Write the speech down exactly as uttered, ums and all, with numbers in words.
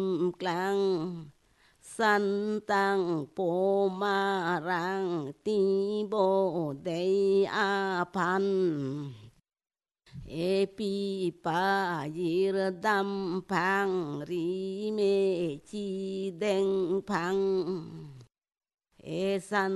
Clang san tăng po ma rang ti bo de a pan e pi pa yir dam pang ri me chi deng pang e san